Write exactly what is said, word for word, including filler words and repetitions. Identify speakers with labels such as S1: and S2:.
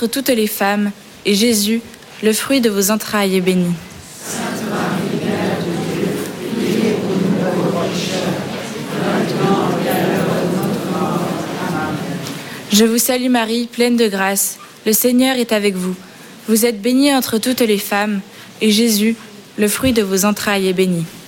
S1: entre toutes les femmes, et Jésus, le fruit de vos entrailles, est béni.
S2: Sainte Marie, Mère de Dieu, priez pour nous pauvres pécheurs, maintenant et à l'heure de notre mort. Amen.
S1: Je vous salue Marie, pleine de grâce. Le Seigneur est avec vous. Vous êtes bénie entre toutes les femmes, et Jésus, le fruit de vos entrailles, est béni.